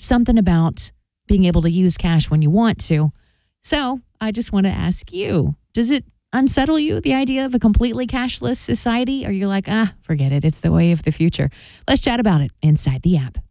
something about being able to use cash when you want to. So I just want to ask you, does it unsettle you, the idea of a completely cashless society? Or you're like, forget it. It's the way of the future. Let's chat about it inside the app.